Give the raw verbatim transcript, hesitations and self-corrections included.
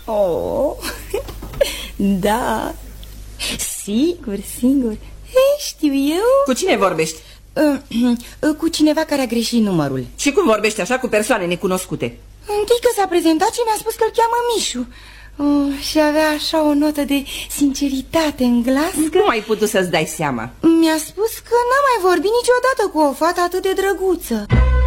Oh, da, sigur, sigur. Ei, știu eu. Cu cine vorbești? Cu cineva care a greșit numărul. Și cum vorbești așa cu persoane necunoscute? Întâi că s-a prezentat și mi-a spus că îl cheamă Mișu. Oh, și avea așa o notă de sinceritate în glas. Cum ai putut să-ți dai seama? Mi-a spus că n-a mai vorbit niciodată cu o fată atât de drăguță.